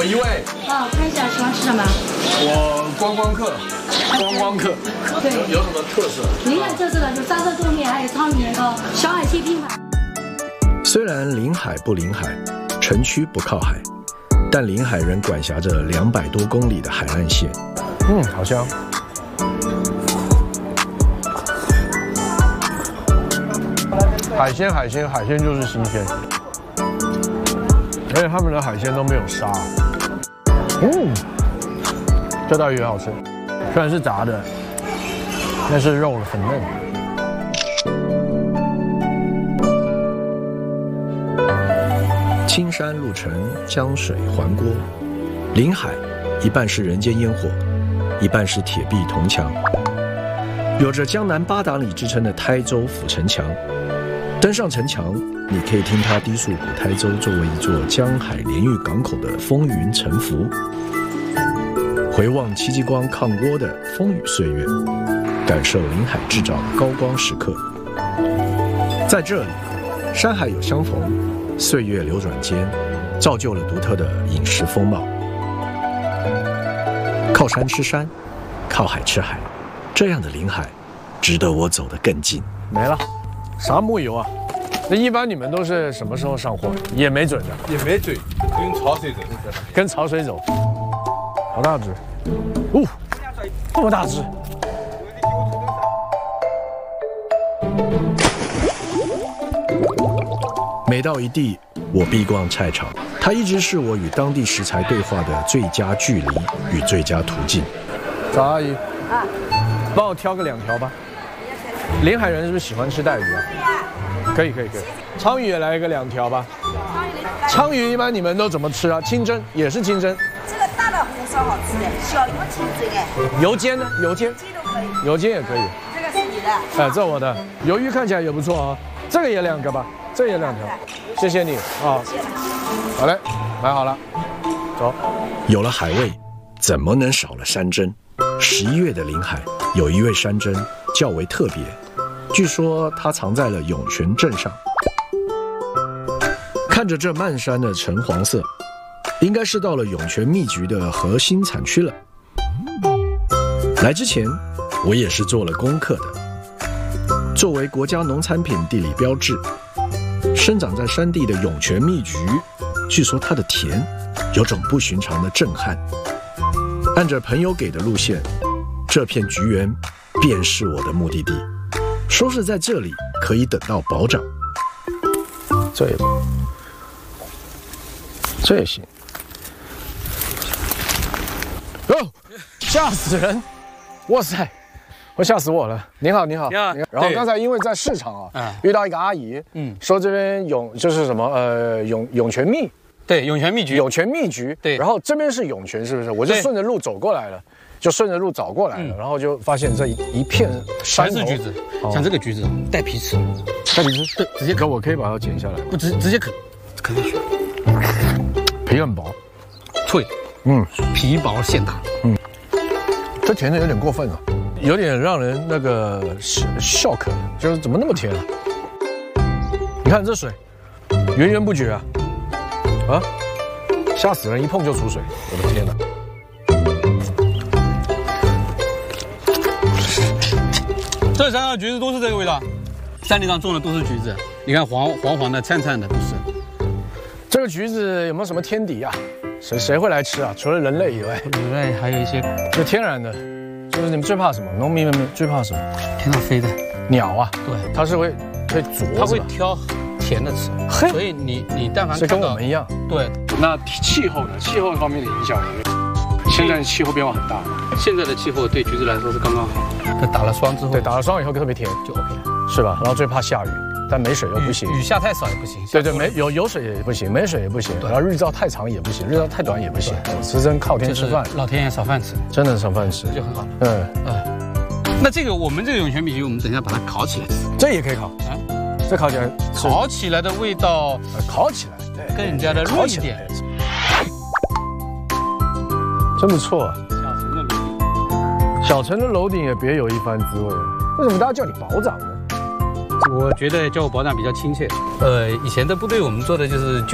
一位。 啊，看一下喜欢吃什么？ 我观光客。 对， 有什么特色？ 临海特色的就沙特豆面，还有汤圆和小海蟹拼盘。 虽然临海不临海，城区不靠海，但临海仍管辖着200多公里的海岸线。好香。海鲜就是新鲜，而且他们的海鲜都没有杀。这道鱼好吃，虽然是炸的，但是肉很嫩。青山路城，江水环锅，临海一半是人间烟火，一半是铁壁铜墙。有着江南8达里之称的台州府城墙，登上城墙，你可以听它低诉古台州作为一座江海连域港口的风云沉浮，回望戚继光抗倭的风雨岁月，感受临海制造的高光时刻。在这里，山海有相逢，岁月流转间，造就了独特的饮食风貌。靠山吃山，靠海吃海，这样的临海，值得我走得更近。没了，啥木油啊？那一般你们都是什么时候上货？也没准的， 也没准，跟潮水走。 跟潮水走。好大只，这么大只。每到一地，我必逛菜场，它一直是我与当地食材对话的最佳距离与最佳途径。早阿姨，帮我挑个2条吧。临海人是不是喜欢吃带鱼啊？可以。鲳鱼也来一个2条吧。鲳鱼一般你们都怎么吃啊？清蒸也是清蒸。 这个大的红烧好吃的，小鱼清蒸哎。 油煎呢？油煎都可以。 油煎也可以。 这个是你的。 哎，这我的。鱿鱼看起来也不错啊，这个也2个吧。这也2条，谢谢你啊！好嘞，买好了，走。有了海味，怎么能少了山珍？11月的临海有一味山珍较为特别，据说它藏在了涌泉镇上。看着这漫山的橙黄色，应该是到了涌泉蜜橘的核心产区了。来之前，我也是做了功课的。作为国家农产品地理标志，生长在山地的涌泉蜜橘，据说它的甜有种不寻常的震撼。按着朋友给的路线，这片橘园便是我的目的地。说是在这里可以等到保长，这也行。吓死人！哇塞！我吓死我了！您好。然后刚才因为在市场遇到一个阿姨，说这边就是什么涌泉蜜， 对，涌泉蜜橘， 对。然后这边是涌泉，是不是？我就顺着路走过来了，然后就发现这一片山全是橘子，像这个橘子带皮吃， 对，直接啃，我可以把它剪下来， 不直接啃下去， 皮很薄， 脆，皮薄馅大， 这甜的有点过分了。有点让人那个shock，就是怎么那么甜啊？你看这水，源源不绝啊！吓死人，一碰就出水，我的天哪！ 这山上的橘子都是这个味道，山地上种的都是橘子，你看黄黄的、灿灿的都是。 这个橘子有没有什么天敌啊？谁会来吃啊？除了人类以外， 以外还有一些就天然的。就是你们最怕什么？农民们最怕什么？ 天上飞的鸟啊！ 对， 它是会啄， 它会挑甜的吃。所以你但凡是跟我们一样。 对。 那气候呢？气候方面的影响有没有？现在气候变化很大。 现在的气候对橘子来说是刚刚好。它打了霜之后， 对，打了霜以后特别甜， 就 OK 了， 是吧？然后最怕下雨，但没水又不行。 雨下太少也不行。 对，有水也不行，没水也不行。然后日照太长也不行，日照太短也不行。吃真靠天吃饭， 老天爷烧饭吃， 真的烧饭吃就很好了。那这个我们这个涌泉蜜橘，我们等一下把它烤起来吃， 这也可以烤啊。这烤起来， 烤起来的味道， 烤起来更加的润一点， 真不错。小城的楼顶也别有一番滋味。为什么大家叫你保长呢？ 我觉得叫我保长比较亲切。以前的部队我们做的就是